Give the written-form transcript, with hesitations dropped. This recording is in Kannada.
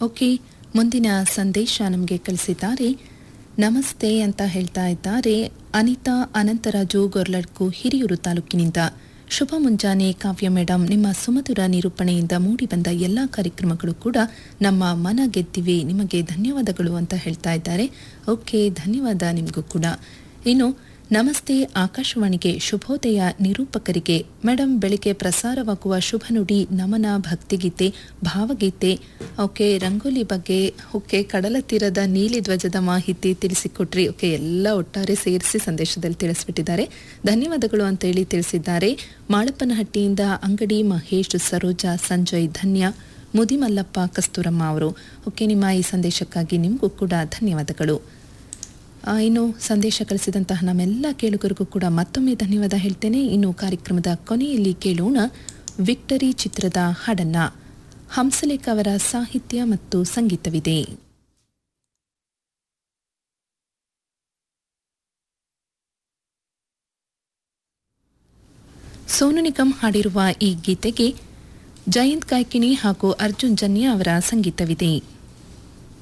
ಓಕೆ, ಮುಂದಿನ ಸಂದೇಶ ನಮಗೆ ಕಳಿಸಿದ್ದಾರೆ. ನಮಸ್ತೆ ಅಂತ ಹೇಳ್ತಾ ಇದ್ದಾರೆ ಅನಿತಾ ಅನಂತರಾಜು ಗೊರ್ಲಡ್ಕು ಹಿರಿಯೂರು ತಾಲೂಕಿನಿಂದ. ಶುಭ ಮುಂಜಾನೆ ಕಾವ್ಯ ಮೇಡಮ್, ನಿಮ್ಮ ಸುಮಧುರ ನಿರೂಪಣೆಯಿಂದ ಮೂಡಿಬಂದ ಎಲ್ಲ ಕಾರ್ಯಕ್ರಮಗಳು ಕೂಡ ನಮ್ಮ ಮನ ಗೆದ್ದಿವೆ, ನಿಮಗೆ ಧನ್ಯವಾದಗಳು ಅಂತ ಹೇಳ್ತಾ ಇದ್ದಾರೆ. ಓಕೆ, ಧನ್ಯವಾದ ನಿಮಗೂ ಕೂಡ. ಇನ್ನು ನಮಸ್ತೆ ಆಕಾಶವಾಣಿಗೆ ಶುಭೋದಯ ನಿರೂಪಕರಿಗೆ. ಮೇಡಮ್, ಬೆಳಿಗ್ಗೆ ಪ್ರಸಾರವಾಗುವ ಶುಭ ನುಡಿ, ನಮನ, ಭಕ್ತಿಗೀತೆ, ಭಾವಗೀತೆ, ಓಕೆ ರಂಗೋಲಿ ಬಗ್ಗೆ, ಓಕೆ ಕಡಲ ತೀರದ ನೀಲಿ ಧ್ವಜದ ಮಾಹಿತಿ ತಿಳಿಸಿಕೊಟ್ರಿ. ಓಕೆ, ಎಲ್ಲ ಒಟ್ಟಾರೆ ಸೇರಿಸಿ ಸಂದೇಶದಲ್ಲಿ ತಿಳಿಸ್ಬಿಟ್ಟಿದ್ದಾರೆ. ಧನ್ಯವಾದಗಳು ಅಂತೇಳಿ ತಿಳಿಸಿದ್ದಾರೆ. ಮಾಳಪ್ಪನಹಟ್ಟಿಯಿಂದ ಅಂಗಡಿ ಮಹೇಶ್, ಸರೋಜಾ, ಸಂಜಯ್, ಧನ್ಯ, ಮುದಿಮಲ್ಲಪ್ಪ, ಕಸ್ತೂರಮ್ಮ ಅವರು. ಓಕೆ, ನಿಮ್ಮ ಈ ಸಂದೇಶಕ್ಕಾಗಿ ನಿಮಗೂ ಕೂಡ ಧನ್ಯವಾದಗಳು. ಇನ್ನು ಸಂದೇಶ ಕಳಿಸಿದಂತಹ ನಮ್ಮೆಲ್ಲ ಕೇಳುಗರಿಗೂ ಕೂಡ ಮತ್ತೊಮ್ಮೆ ಧನ್ಯವಾದ ಹೇಳ್ತೇನೆ. ಇನ್ನು ಕಾರ್ಯಕ್ರಮದ ಕೊನೆಯಲ್ಲಿ ಕೇಳೋಣ ವಿಕ್ಟರಿ ಚಿತ್ರದ ಹಾಡನ್ನ. ಹಂಸಲೇಖ ಅವರ ಸಾಹಿತ್ಯ ಮತ್ತು ಸಂಗೀತವಿದೆ. ಸೋನು ನಿಗಮ್ ಹಾಡಿರುವ ಈ ಗೀತೆಗೆ ಜಯಂತ್ ಕಾಯ್ಕಿಣಿ ಹಾಗೂ ಅರ್ಜುನ್ ಜನ್ಯ ಅವರ ಸಂಗೀತವಿದೆ.